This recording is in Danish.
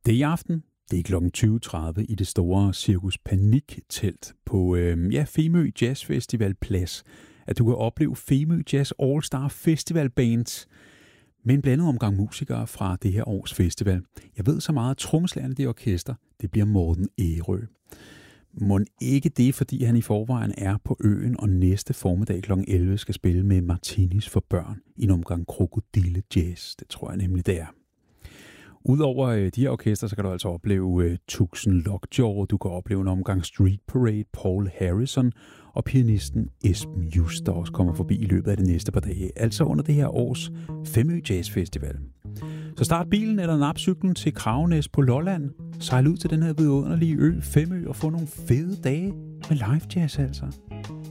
Det er i aften. Det er kl. 20.30 i det store Cirkus Panik-telt på Femø Jazz Festival Plads, at du kan opleve Femø Jazz All-Star Festival Bands med en blandet omgang musikere fra det her års festival. Jeg ved så meget, at trommeslageren i det orkester, det bliver Morten Ærø. Mon ikke det, fordi han i forvejen er på øen og næste formiddag kl. 11 skal spille med Martinis for børn i en omgang krokodille jazz. Det tror jeg nemlig, det er. Udover de her orkester, så kan du altså opleve Tuxen Lockjaw, du kan opleve en omgang Street Parade, Paul Harrison og pianisten Esben Just, der også kommer forbi i løbet af det næste par dage, altså under det her års Femø Jazz Festival. Så start bilen eller nap cyklen til Kragenæs på Lolland, sejl ud til den her vidunderlige ø Femø og få nogle fede dage med live jazz altså.